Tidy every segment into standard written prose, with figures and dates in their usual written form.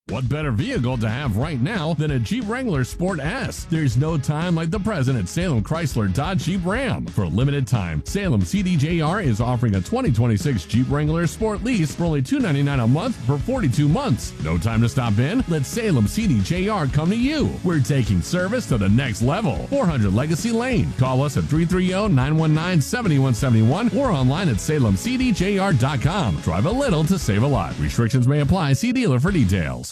What better vehicle to have right now than a Jeep Wrangler Sport S? There's no time like the present at Salem Chrysler Dodge Jeep Ram. For a limited time, Salem CDJR is offering a 2026 Jeep Wrangler Sport lease for only $299 a month for 42 months. No time to stop in? Let Salem CDJR come to you. We're taking service to the next level. 400 Legacy Lane. Call us at 330-919-7171 or online at salemcdjr.com. Drive a little to save a lot. Restrictions may apply. See dealer for details.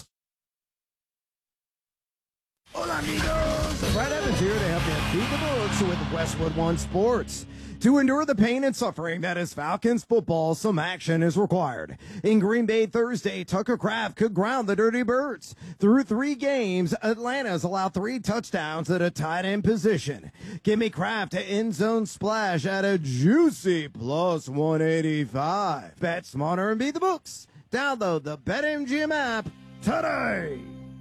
Hola amigos, Brad Evans here to help you beat the books with Westwood One Sports. To endure the pain and suffering that is Falcons football, some action is required. In Green Bay Thursday, Tucker Kraft could ground the Dirty Birds. Through 3 games, Atlanta's allowed 3 touchdowns at a tight end position. Give me Kraft to end zone splash at a juicy plus 185. Bet smarter and beat the books. Download the BetMGM app today.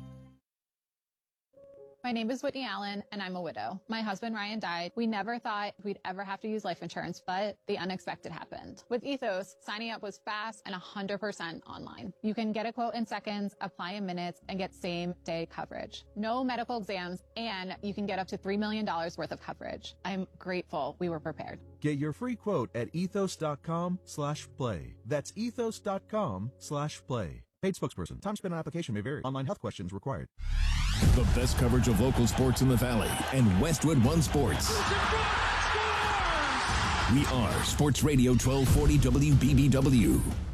My name is Whitney Allen, and I'm a widow. My husband, Ryan, died. We never thought we'd ever have to use life insurance, but the unexpected happened. With Ethos, signing up was fast and 100% online. You can get a quote in seconds, apply in minutes, and get same-day coverage. No medical exams, and you can get up to $3 million worth of coverage. I'm grateful we were prepared. Get your free quote at ethos.com/play. That's ethos.com/play. Paid spokesperson. Time spent on application may vary. Online health questions required. The best coverage of local sports in the Valley and Westwood One Sports. We are Sports Radio 1240 WBBW.